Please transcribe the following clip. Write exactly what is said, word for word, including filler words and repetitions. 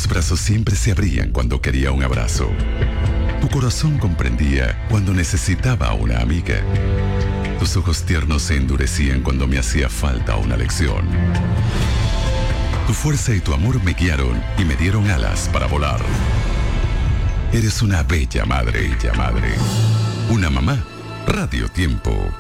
brazos siempre se abrían cuando quería un abrazo. Tu corazón comprendía cuando necesitaba una amiga. Tus ojos tiernos se endurecían cuando me hacía falta una lección. Tu fuerza y tu amor me guiaron y me dieron alas para volar. Eres una bella madre, bella madre. Una mamá, Radio Tiempo.